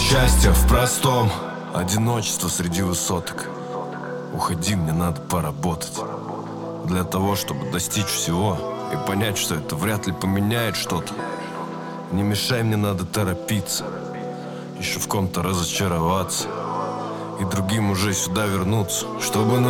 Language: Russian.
Счастье в простом, одиночество среди высоток. Уходи, мне надо поработать. Для того, чтобы достичь всего и понять, что это вряд ли поменяет что-то. Не мешай, мне надо торопиться, еще в ком-то разочароваться и другим уже сюда вернуться, чтобы